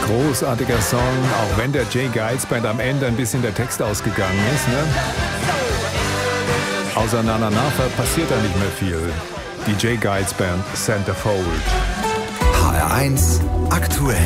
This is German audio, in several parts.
Großartiger Song, auch wenn der J. Geils Band am Ende ein bisschen der Text ausgegangen ist. Ne? Außer Na Na Na passiert da nicht mehr viel. Die J. Geils Band Centerfold. HR1 aktuell.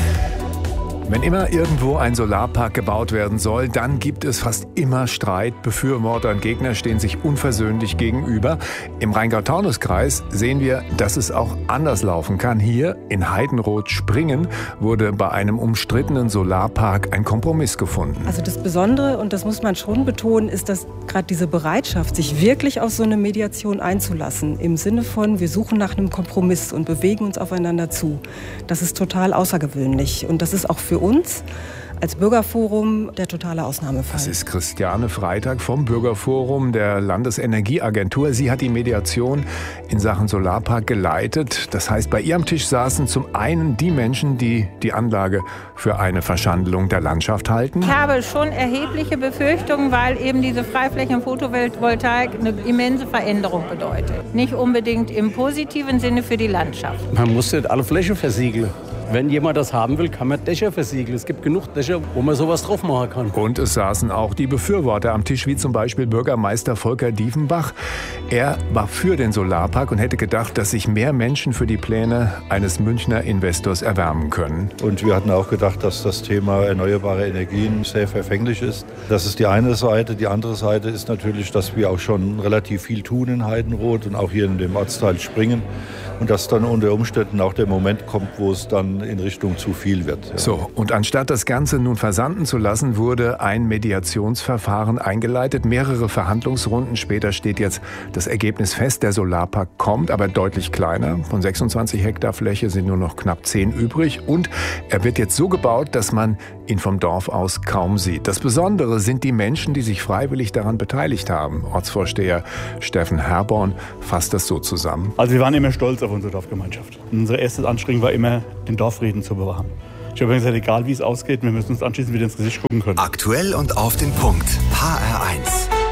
Wenn immer irgendwo ein Solarpark gebaut werden soll, dann gibt es fast immer Streit. Befürworter und Gegner stehen sich unversöhnlich gegenüber. Im Rheingau-Taunus-Kreis sehen wir, dass es auch anders laufen kann. Hier in Heidenroth-Springen wurde bei einem umstrittenen Solarpark ein Kompromiss gefunden. Also das Besondere, und das muss man schon betonen, ist, dass gerade diese Bereitschaft, sich wirklich auf so eine Mediation einzulassen, im Sinne von, wir suchen nach einem Kompromiss und bewegen uns aufeinander zu. Das ist total außergewöhnlich und das ist auch für uns als Bürgerforum der totale Ausnahmefall. Das ist Christiane Freitag vom Bürgerforum der Landesenergieagentur. Sie hat die Mediation in Sachen Solarpark geleitet. Das heißt, bei ihrem Tisch saßen zum einen die Menschen, die die Anlage für eine Verschandelung der Landschaft halten. Ich habe schon erhebliche Befürchtungen, weil eben diese Freiflächen Photovoltaik eine immense Veränderung bedeutet. Nicht unbedingt im positiven Sinne für die Landschaft. Man muss nicht alle Flächen versiegeln. Wenn jemand das haben will, kann man Dächer versiegeln. Es gibt genug Dächer, wo man sowas drauf machen kann. Und es saßen auch die Befürworter am Tisch, wie zum Beispiel Bürgermeister Volker Diefenbach. Er war für den Solarpark und hätte gedacht, dass sich mehr Menschen für die Pläne eines Münchner Investors erwärmen können. Und wir hatten auch gedacht, dass das Thema erneuerbare Energien sehr verfänglich ist. Das ist die eine Seite. Die andere Seite ist natürlich, dass wir auch schon relativ viel tun in Heidenroth und auch hier in dem Ortsteil Springen. Und dass dann unter Umständen auch der Moment kommt, wo es dann in Richtung zu viel wird. Ja. So, und anstatt das Ganze nun versanden zu lassen, wurde ein Mediationsverfahren eingeleitet. Mehrere Verhandlungsrunden später steht jetzt das Ergebnis fest. Der Solarpark kommt, aber deutlich kleiner. Von 26 Hektar Fläche sind nur noch knapp 10 übrig. Und er wird jetzt so gebaut, dass man ihn vom Dorf aus kaum sieht. Das Besondere sind die Menschen, die sich freiwillig daran beteiligt haben. Ortsvorsteher Steffen Herborn fasst das so zusammen. Also wir waren immer stolz auf unsere Dorfgemeinschaft. Unser erstes Anstrengen war immer, den Dorfrieden zu bewahren. Ich habe gesagt, egal wie es ausgeht, wir müssen uns anschließend wieder ins Gesicht gucken können. Aktuell und auf den Punkt. HR1.